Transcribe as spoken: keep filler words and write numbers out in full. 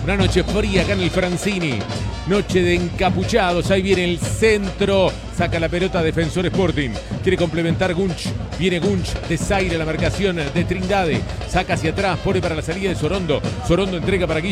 Una noche fría acá en el Francini. Noche de encapuchados. Ahí viene el centro. Saca la pelota Defensor Sporting. Quiere complementar Gunch. Viene Gunch. Desaire la marcación de Trindade. Saca hacia atrás. Pone para la salida de Sorondo. Sorondo entrega para Guille.